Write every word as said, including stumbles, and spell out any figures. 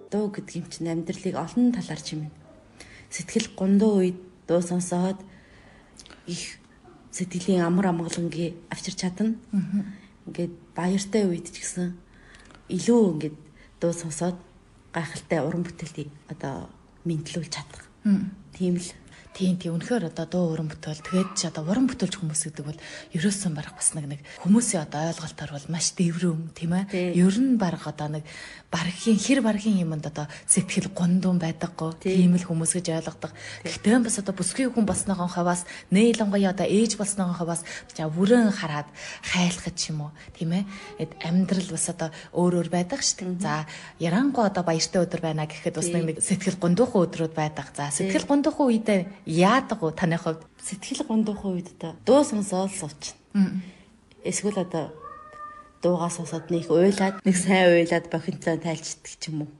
Дуу гэдэг юм чинь амьдралыг олон талаар чимнэ. Сэтгэл гондоо үед дуу сонсоод их сэтгэлийн амар амгалангийн авчирч чадна. Ингээд баяртай үед ч гэсэн илүү ингээд дуу сонсоод гайхалтай уран бүтээлийг одоо мэдлүүлж чадах. Тийм л. Тийм тийм үнэхээр одоо дуу уран бүтээл тэгээд ч одоо уран бүтээлч хүмүүс гэдэг бол ерөөсөн барах бас нэг нэг хүмүүсийн одоо ойлголтоор бол маш дэврүүм тийм ээ. Ер нь барах одоо нэг баргийн хэр баргийн юмд одоо сэтгэл гондон байдаггүй тийм л хүмүүс гэж ойлгодог. Гэхдээ бас одоо бүсгүй хүн болсноогоо хаваас нээлонгоё одоо ээж болсноогоо хаваас за бүрэн хараад хайлах ч юм уу тийм ээ. Амьдрал бас одоо өөр өөр байдаг шүү дээ. За ярангуй одоо баяртай өдөр байна гэхэд бас нэг сэтгэл гондоохон өдрүүд байдаг. За сэтгэл гондоохон үедээ яадаг уу таны хувьд? Сэтгэл гондоохон үед одоо дуу сонсоод суучна. Эсвэл одоо дуугаа сонсоод нэг уйлаад нэг сайн уйлаад бохинцоо тайлчдаг ч юм уу.